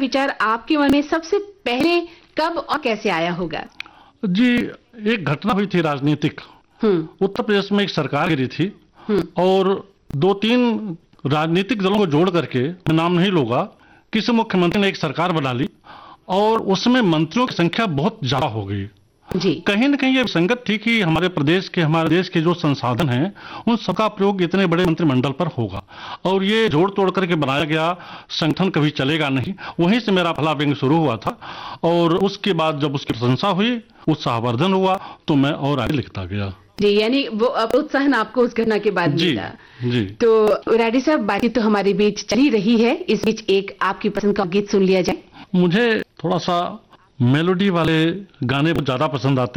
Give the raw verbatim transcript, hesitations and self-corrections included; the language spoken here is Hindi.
विचार आपके मन में सबसे पहले कब और कैसे आया होगा? जी, एक घटना हुई थी राजनीतिक। उत्तर प्रदेश में एक सरकार गिरी थी और दो तीन राजनीतिक दलों को जोड़ करके, मैं नाम नहीं लूंगा, किसी मुख्यमंत्री ने एक सरकार बना ली और उसमें मंत्रियों की संख्या बहुत ज्यादा हो गई। जी। कहीं न कहीं ये संगत थी कि हमारे प्रदेश के हमारे देश के जो संसाधन हैं उन सबका प्रयोग इतने बड़े मंत्रिमंडल पर होगा और ये जोड़ तोड़ करके बनाया गया संगठन कभी चलेगा नहीं। वहीं से मेरा फला व्यंग शुरू हुआ था और उसके बाद जब उसकी प्रशंसा हुई, उत्साहवर्धन हुआ, तो मैं और आगे लिखता गया। जी, यानी वो प्रोत्साहन आपको उस घटना के बाद जी, मिला। जी। तो राडी साहब, बातचीत तो हमारे बीच चली रही है, इस बीच एक आपकी पसंद का गीत सुन लिया जाए। मुझे थोड़ा सा मेलोडी वाले गाने बहुत ज्यादा पसंद आते